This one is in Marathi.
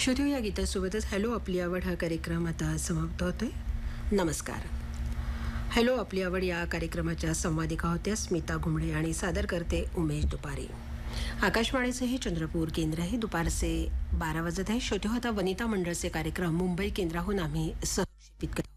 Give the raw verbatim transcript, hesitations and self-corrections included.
श्रोते या गीतासोबतच हॅलो आपली आवड हा कार्यक्रम आता समाप्त होतोय. नमस्कार. हॅलो आपली आवड या कार्यक्रमाच्या संवादिका होत्या स्मिता घुमडे आणि सादर करते उमेश दुपारी. आकाशवाणीचे हे चंद्रपूर केंद्र आहे. दुपारचे बारा वाजत आहे. श्रोते होता वनिता मंडळचे कार्यक्रम मुंबई केंद्राहून आम्ही सहक्षेपित करतो.